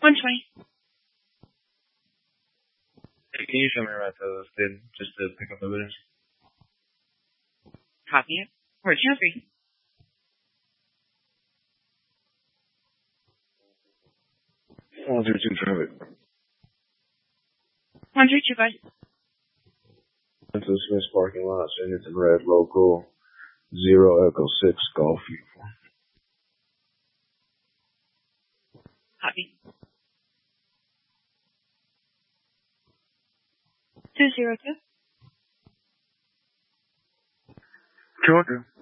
120. Hey, can you show me right to those did just to pick up the evidence? Copy it. We're transferring. 132 traffic. 132, bud. Into the Smith's parking lot, send it to red local 0 Echo 6 Golf Uniform. Copy. 202. Georgia.